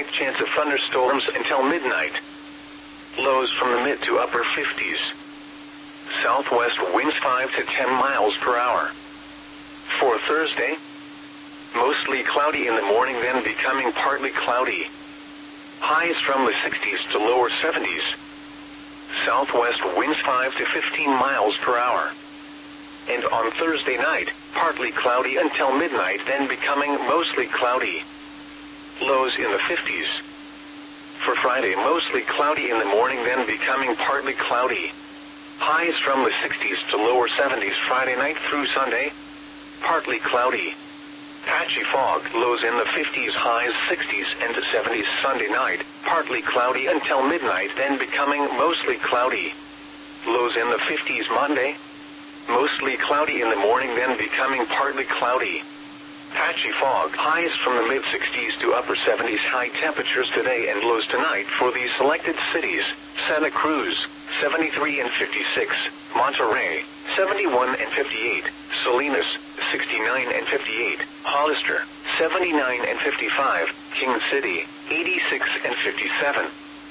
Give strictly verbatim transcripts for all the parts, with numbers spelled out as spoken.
slight chance of thunderstorms until midnight. Lows from the mid to upper fifties. Southwest winds five to ten miles per hour. For Thursday, mostly cloudy in the morning, then becoming partly cloudy. Highs from the sixties to lower seventies. Southwest winds five to fifteen miles per hour. And on Thursday night, partly cloudy until midnight, then becoming mostly cloudy. Lows in the fifties. For Friday, mostly cloudy in the morning, then becoming partly cloudy. Highs from the sixties to lower seventies Friday night through Sunday. Partly cloudy. Patchy fog, lows in the fifties, highs sixties and seventies Sunday night. Partly cloudy until midnight, then becoming mostly cloudy. Lows in the fifties Monday. Mostly cloudy in the morning, then becoming partly cloudy. Patchy fog, highs from the mid sixties to upper seventies. High temperatures today and lows tonight for these selected cities: Santa Cruz, seventy-three and fifty-six, Monterey, seventy-one and fifty-eight, Salinas, sixty-nine and fifty-eight, Hollister, seventy-nine and fifty-five, King City, eighty-six and fifty-seven.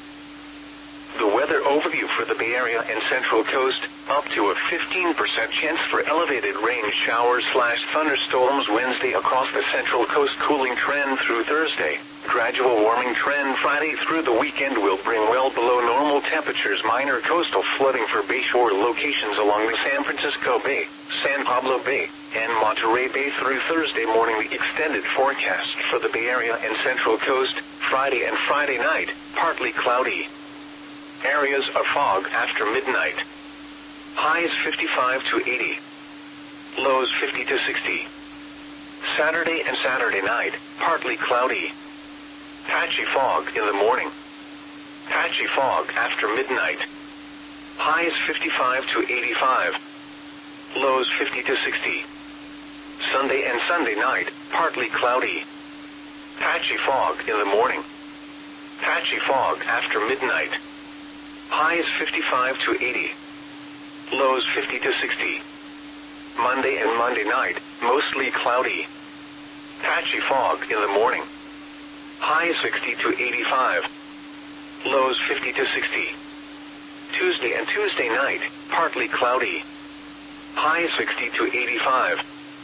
The weather overview for the Bay Area and Central Coast: up to a fifteen percent chance for elevated rain showers slash thunderstorms Wednesday across the Central Coast. Cooling trend through Thursday. Gradual warming trend Friday through the weekend will bring well below normal temperatures. Minor coastal flooding for bayshore locations along the San Francisco Bay, San Pablo Bay, and Monterey Bay through Thursday morning. The extended forecast for the Bay Area and Central Coast: Friday and Friday night, partly cloudy. Areas of fog after midnight. Highs fifty-five to eighty. Lows fifty to sixty. Saturday and Saturday night, partly cloudy. Patchy fog in the morning. Patchy fog after midnight. Highs fifty-five to eighty-five. Lows fifty to sixty. Sunday and Sunday night, partly cloudy. Patchy fog in the morning. Patchy fog after midnight. Highs fifty-five to eighty. Lows fifty to sixty. Monday and Monday night, mostly cloudy. Patchy fog in the morning. Highs sixty to eighty-five. Lows fifty to sixty. Tuesday and Tuesday night, partly cloudy. Highs sixty to eighty-five.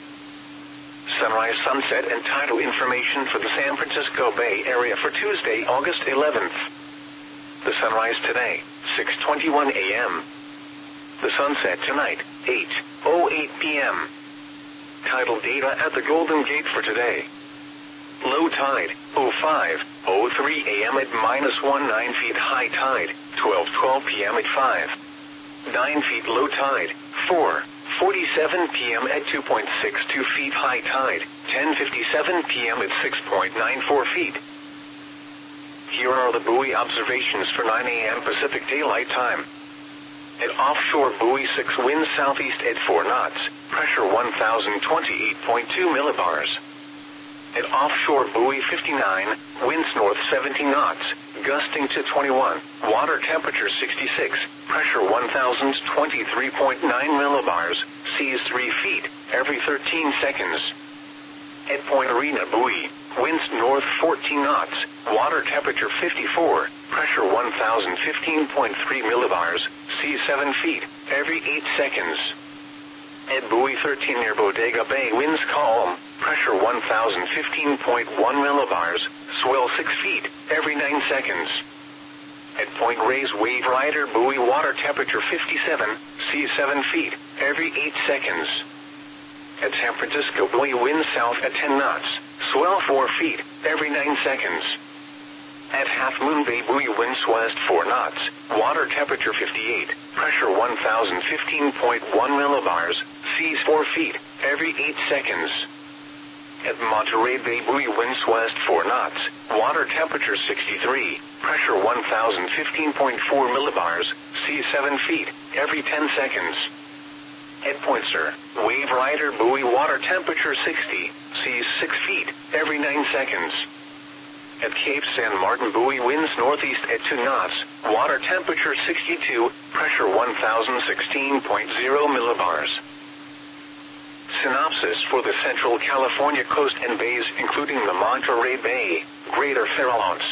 Sunrise, sunset, and tidal information for the San Francisco Bay Area for Tuesday, August eleventh. The sunrise today, six twenty-one a m The sunset tonight, eight oh eight p m Tidal data at the Golden Gate for today. Low tide, oh five oh three a m at minus nineteen feet. High tide, twelve twelve p m at five nine feet. Low tide, four forty-seven p m at two point six two feet. High tide, ten fifty-seven p m at six point nine four feet. Here are the buoy observations for nine a m Pacific Daylight Time. At offshore buoy six, winds southeast at four knots, pressure one thousand twenty-eight point two millibars. At offshore buoy fifty-nine, winds north seventeen knots, gusting to twenty-one, water temperature sixty-six, pressure one thousand twenty-three point nine millibars, seas three feet, every thirteen seconds. At Point Arena buoy, winds north fourteen knots, water temperature fifty-four, pressure one thousand fifteen point three millibars, seas seven feet, every eight seconds. At buoy thirteen near Bodega Bay, winds calm, pressure one thousand fifteen point one millibars, swell six feet, every nine seconds. At Point Reyes Wave Rider buoy, water temperature fifty-seven, seas seven feet, every eight seconds. At San Francisco buoy, winds south at ten knots, swell four feet, every nine seconds. At Half Moon Bay buoy, winds west four knots, water temperature fifty-eight, pressure one thousand fifteen point one millibars, seas four feet, every eight seconds. At Monterey Bay buoy, winds west four knots, water temperature sixty-three, pressure one thousand fifteen point four millibars, seas seven feet, every ten seconds. At Point Sur, Wave Rider buoy, water temperature sixty, seas six feet, every nine seconds. At Cape San Martin buoy, winds northeast at two knots, water temperature sixty-two, pressure one thousand sixteen point zero millibars. Synopsis for the Central California coast and bays, including the Monterey Bay, Greater Farallones,